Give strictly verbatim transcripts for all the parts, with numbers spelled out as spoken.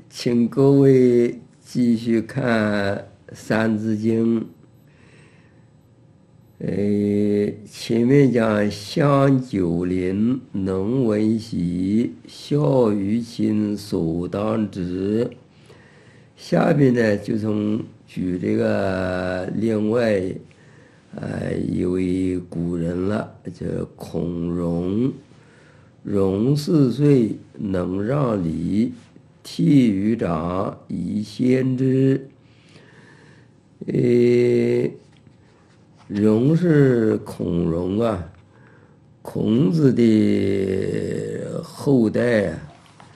请各位继续看《三字经》。呃，前面讲香九龄，能闻习，孝于亲，所当执。下面呢，就从举这个另外呃一位古人了，叫孔融。融四岁，能让梨，悌于长，以先之。呃，融是孔融啊，孔子的后代啊，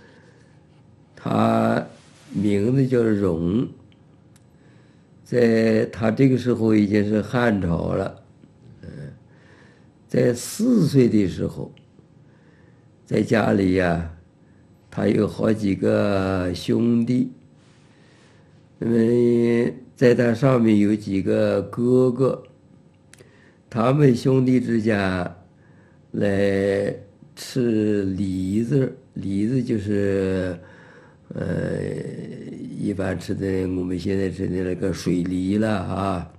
他名字叫融，在他这个时候已经是汉朝了。嗯，在四岁的时候，在家里呀、啊，他有好几个兄弟，那么在他上面有几个哥哥，他们兄弟之间来吃梨子，梨子就是呃一般吃的我们现在吃的那个水梨了啊。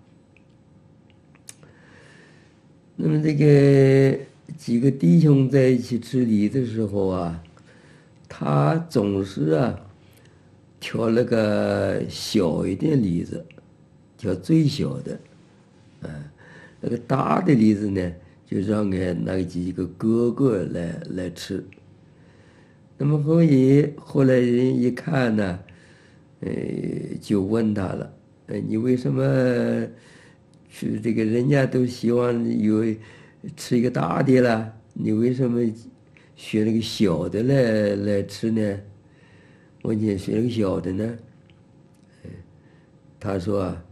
那么这个几个弟兄在一起吃梨的时候啊，他总是啊挑那个小一点梨子，挑最小的，嗯，那个大的梨子呢，就让给那几个哥哥来来吃。那么后来后来人一看呢，呃，就问他了，呃，你为什么去这个人家都希望有吃一个大的了，你为什么选那个小的来来吃呢？我你选那个小的呢？他说啊，